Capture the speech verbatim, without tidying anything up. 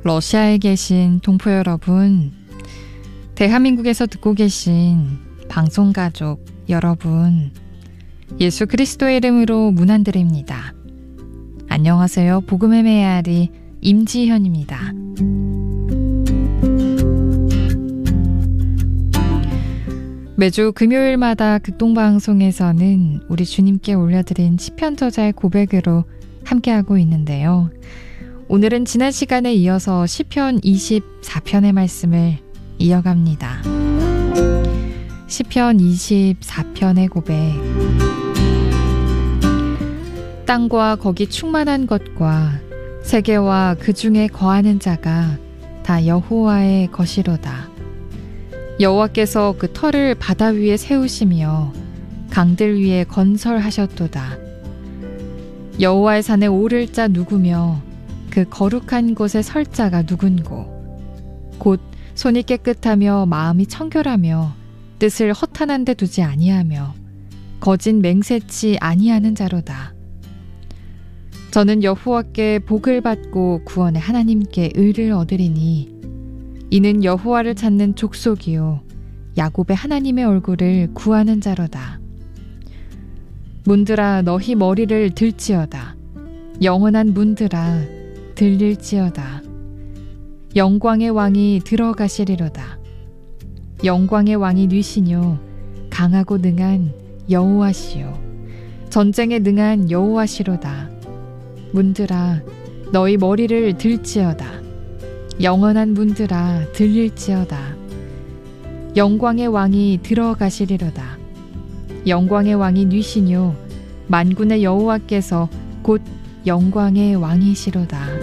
러시아에 계신 동포 여러분, 대한민국에서 듣고 계신 방송가족 여러분, 예수 그리스도의 이름으로 문안드립니다. 안녕하세요. 복음의 메아리 임지현입니다. 매주 금요일마다 극동방송에서는 우리 주님께 올려드린 시편 저자의 고백으로 함께하고 있는데요. 오늘은 지난 시간에 이어서 시편 이십사 편의 말씀을 이어갑니다. 시편 이십사 편의 고백. 땅과 거기 충만한 것과 세계와 그 중에 거하는 자가 다 여호와의 것이로다. 여호와께서 그 터를 바다 위에 세우시며 강들 위에 건설하셨도다. 여호와의 산에 오를 자 누구며 그 거룩한 곳에 설 자가 누군고. 곧 손이 깨끗하며 마음이 청결하며 뜻을 허탄한 데 두지 아니하며 거짓 맹세치 아니하는 자로다. 저는 여호와께 복을 받고 구원의 하나님께 의를 얻으리니 이는 여호와를 찾는 족속이요 야곱의 하나님의 얼굴을 구하는 자로다. 문들아 너희 머리를 들지어다. 영원한 문들아 들릴지어다. 영광의 왕이 들어가시리로다. 영광의 왕이 뉘시뇨 강하고 능한 여호와시요 전쟁에 능한 여호와시로다. 문들아 너희 머리를 들지어다. 영원한 문들아 들릴지어다. 영광의 왕이 들어가시리로다. 영광의 왕이 뉘시뇨 만군의 여호와께서 곧 영광의 왕이시로다.